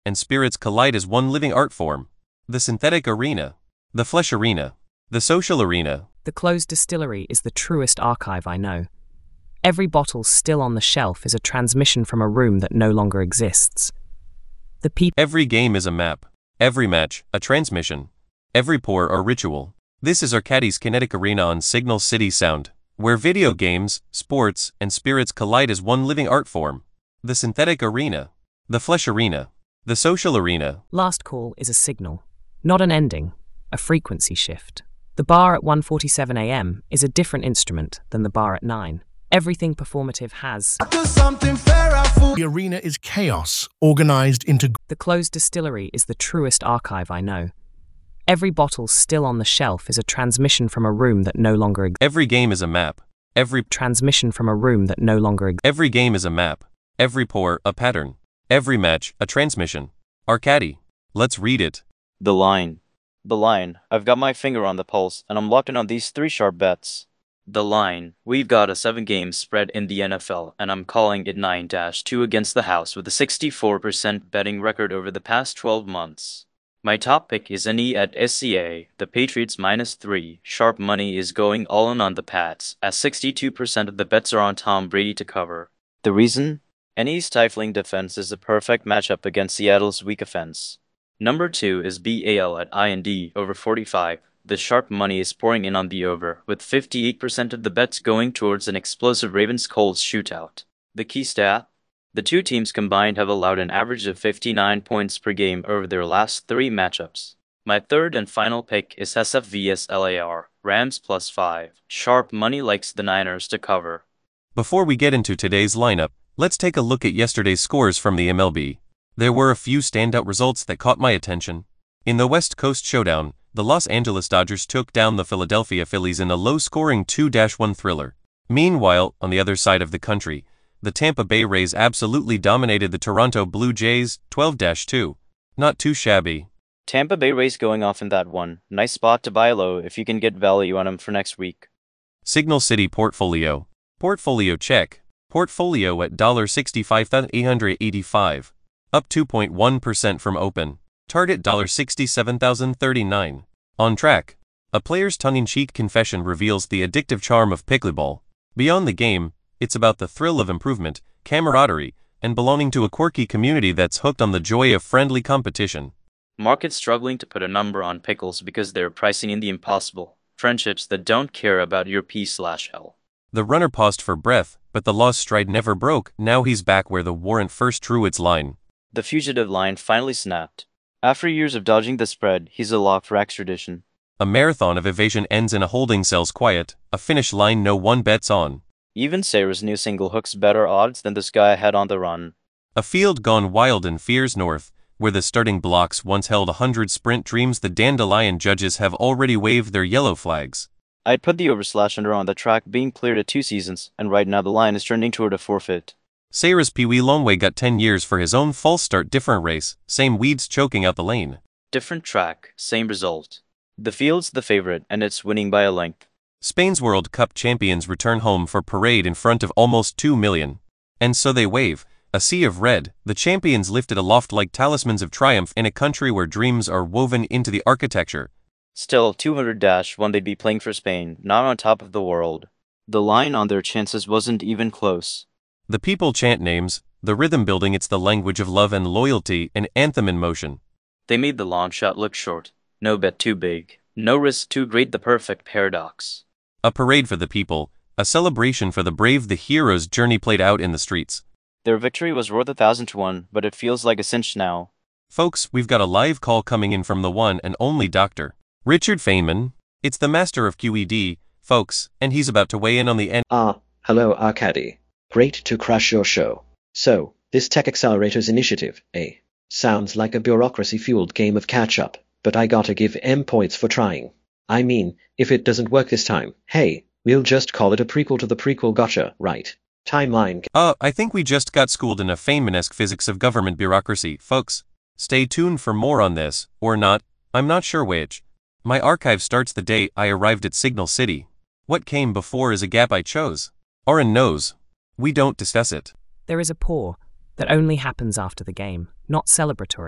and spirits collide as one living art form. The synthetic arena. The flesh arena. The social arena. The closed distillery is the truest archive I know. Every bottle still on the shelf is a transmission from a room that no longer exists. Every game is a map. Every match, a transmission. Every pour, a ritual. This is Arcadie's kinetic arena on Signal City Sound, where video games, sports, and spirits collide as one living art form. The synthetic arena. The flesh arena. The social arena. Last call is a signal, not an ending, a frequency shift. The bar at 1:47 a.m. is a different instrument than the bar at 9. Everything performative has. The arena is chaos, organized into. The closed distillery is the truest archive I know. Every bottle still on the shelf is a transmission from a room that no longer exists. Every game is a map. Every transmission from a room that no longer exists. Every game is a map. Every pour, a pattern. Every match, a transmission. Arcadie. Let's read it. The line. The line. I've got my finger on the pulse, and I'm locked in on these 3 sharp bets. The line. We've got a 7-game spread in the NFL, and I'm calling it 9-2 against the house with a 64% betting record over the past 12 months. My top pick is an E at SCA, the Patriots -3. Sharp money is going all in on the Pats, as 62% of the bets are on Tom Brady to cover. The reason? Any stifling defense is a perfect matchup against Seattle's weak offense. Number 2 is BAL at IND over 45. The sharp money is pouring in on the over, with 58% of the bets going towards an explosive Ravens-Colts shootout. The key stat? The 2 teams combined have allowed an average of 59 points per game over their last 3 matchups. My third and final pick is SF vs LAR, Rams +5. Sharp money likes the Niners to cover. Before we get into today's lineup, let's take a look at yesterday's scores from the MLB. There were a few standout results that caught my attention. In the West Coast Showdown, the Los Angeles Dodgers took down the Philadelphia Phillies in a low-scoring 2-1 thriller. Meanwhile, on the other side of the country, the Tampa Bay Rays absolutely dominated the Toronto Blue Jays, 12-2. Not too shabby. Tampa Bay Rays going off in that one. Nice spot to buy low if you can get value on them for next week. Signal City Portfolio. Portfolio check. Portfolio at $65,885. Up 2.1% from open. Target $67,039. On track. A player's tongue-in-cheek confession reveals the addictive charm of pickleball. Beyond the game, it's about the thrill of improvement, camaraderie, and belonging to a quirky community that's hooked on the joy of friendly competition. Market's struggling to put a number on pickles because they're pricing in the impossible. Friendships that don't care about your P/L. The runner paused for breath, but the law's stride never broke. Now he's back where the warrant first drew its line. The fugitive line finally snapped. After years of dodging the spread, he's a lock for extradition. A marathon of evasion ends in a holding cell's quiet, a finish line no one bets on. Even Sarah's new single hooks better odds than this guy had on the run. A field gone wild in Fears North, where the starting blocks once held 100 sprint dreams. The Dandelion judges have already waved their yellow flags. I'd put the over/under on the track being cleared at 2 seasons, and right now the line is trending toward a forfeit. Sarah's Pee Wee Longway got 10 years for his own false start. Different race, same weeds choking out the lane. Different track, same result. The field's the favorite, and it's winning by a length. Spain's World Cup champions return home for parade in front of almost 2 million. And so they wave, a sea of red, the champions lifted aloft like talismans of triumph in a country where dreams are woven into the architecture. Still, 200-1 they'd be playing for Spain, not on top of the world. The line on their chances wasn't even close. The people chant names, the rhythm building. It's the language of love and loyalty, an anthem in motion. They made the long shot look short. No bet too big. No risk too great, the perfect paradox. A parade for the people, a celebration for the brave. The hero's journey played out in the streets. Their victory was worth 1,000-1, but it feels like a cinch now. Folks, we've got a live call coming in from the one and only Dr. Richard Feynman. It's the master of QED, folks, and he's about to weigh in on the end. Hello Arcadie. Great to crash your show. So, this Tech Accelerators initiative, sounds like a bureaucracy-fueled game of catch-up, but I gotta give M points for trying. I mean, if it doesn't work this time, hey, we'll just call it a prequel to the prequel, gotcha, right? Timeline. I think we just got schooled in a Feynman-esque physics of government bureaucracy, folks. Stay tuned for more on this, or not, I'm not sure which. My archive starts the day I arrived at Signal City. What came before is a gap I chose. Oren knows. We don't discuss it. There is a pour that only happens after the game, not celebratory.